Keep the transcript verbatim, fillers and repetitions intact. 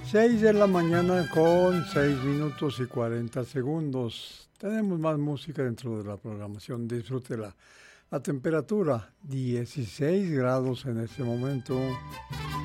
seis de la mañana con seis minutos y cuarenta segundos. Tenemos más música dentro de la programación. Disfrútela. La temperatura dieciséis grados en este momento.